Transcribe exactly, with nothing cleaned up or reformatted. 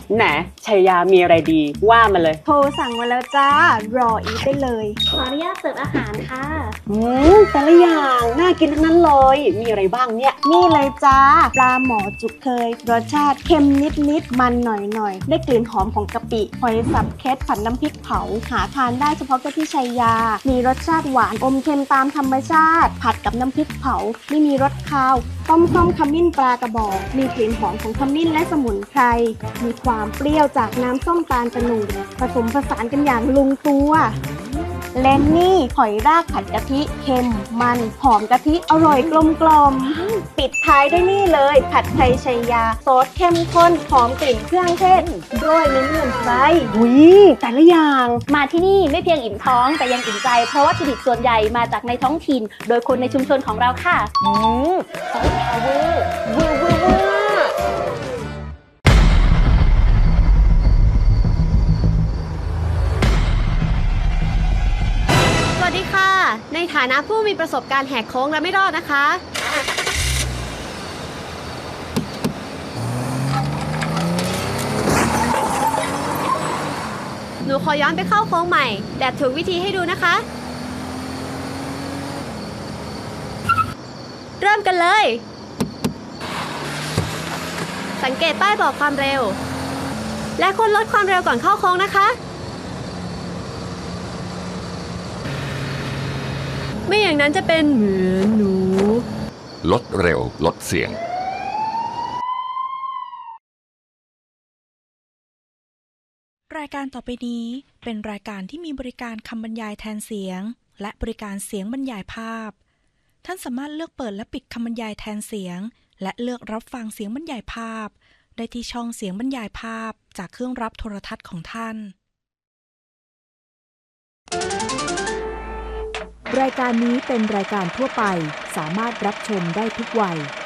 ไหนชัยยามีอะไรดีว่ามาเลยโทรสั่งมาแล้วจ้ารออีกได้เลยขออนุญาตเสิร์ฟอาหารค่ะอืมแต่ละอย่างน่ากินทั้งนั้นเลยมีอะไรบ้างเนี่ยนี่เลยจ้าปลาหมอจุกเคยรสชาติเค็มนิดๆมันหน่อยๆได้กลิ่นหอมของกะปิหอยสับเคสผัดน้ำพริกเผาหาทานได้เฉพาะที่ชัยยามีรสชาติหวานอมเค็มตามธรรมชาติผัดกับน้ำพริกเผาไม่มีรสคาวต้มส้มขมิ้นปลากระบอกมีกลิ่นหอมของขมิ้นและสมุนไพรมีความเปรี้ยวจากน้ำส้มตาลตะโนดผสมผสานกันอย่างลงตัวและนี่หอยรากผัดกะทิเค็มมันหอมกะทิอร่อยกลมกล่อมปิดท้ายด้วยนี่เลยผัดไทยชัยยาซอสเข้มข้นหอมกลิ่นเครื่องเทศโรยเน้นเหมือนใครอุ้ยแต่ละอย่างมาที่นี่ไม่เพียงอิ่มท้องแต่ยังอิ่มใจเพราะวัตถุดิบส่วนใหญ่มาจากในท้องถิ่นโดยคนในชุมชนของเราค่ะอืมซอสพาวเวอร์เวอร์เวอร์เวอร์สวัสดีค่ะในฐานะผู้มีประสบการณ์แหกโค้งและไม่รอดนะคะหนูขอย้อนไปเข้าโค้งใหม่แบบถูกวิธีให้ดูนะคะเริ่มกันเลยสังเกตป้ายบอกความเร็วและควรลดความเร็วก่อนเข้าโค้งนะคะไม่อย่างนั้นจะเป็นเหมือนหนูลดเร็วลดเสี่ยงรายการต่อไปนี้เป็นรายการที่มีบริการคำบรรยายแทนเสียงและบริการเสียงบรรยายภาพท่านสามารถเลือกเปิดและปิดคำบรรยายแทนเสียงและเลือกรับฟังเสียงบรรยายภาพได้ที่ช่องเสียงบรรยายภาพจากเครื่องรับโทรทัศน์ของท่านรายการนี้เป็นรายการทั่วไปสามารถรับชมได้ทุกวัย